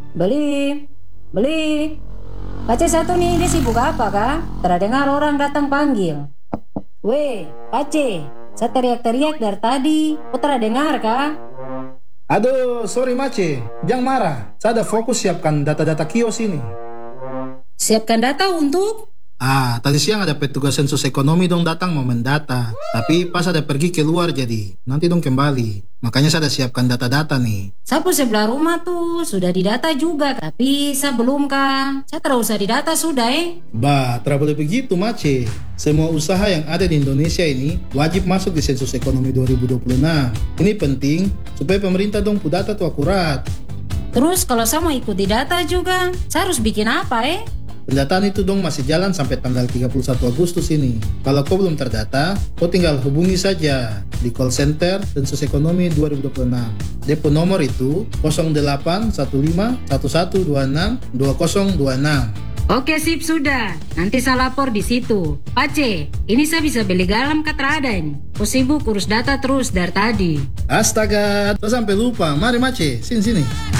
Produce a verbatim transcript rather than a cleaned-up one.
Beli, beli. Pace satu nih, dia sibuk apa kah? Terdengar orang datang panggil. Weh, Pace, saya teriak-teriak dari tadi. Kau terdengar kah? Aduh, sorry Mace, jangan marah. Saya ada fokus siapkan data-data kios ini. Siapkan data untuk? Ah, tadi siang ada petugas sensus ekonomi dong datang mau mendata. Tapi pas ada pergi keluar jadi, nanti dong kembali. Makanya saya ada siapkan data-data nih. Sapu sebelah rumah tuh sudah didata juga, tapi saya belum kah? Saya terus usah didata sudah eh. Bah, tidak boleh begitu Mace. Semua usaha yang ada di Indonesia ini wajib masuk di sensus ekonomi dua ribu dua puluh enam. Ini penting supaya pemerintah dong pu data tuh akurat. Terus kalau saya mau ikuti data juga, saya harus bikin apa eh? Pendataan itu dong masih jalan sampai tanggal tiga puluh satu Agustus ini. Kalau kau belum terdata, kau tinggal hubungi saja di call center Sensus Ekonomi dua ribu dua puluh enam. Depo nomor itu nol delapan satu lima satu satu dua enam dua nol dua enam. Oke sip sudah, nanti saya lapor di situ. Pace, ini saya bisa beli garam kah terada ini? Kau sibuk urus data terus dari tadi. Astaga, saya sampai lupa. Mari Mace, sini sini.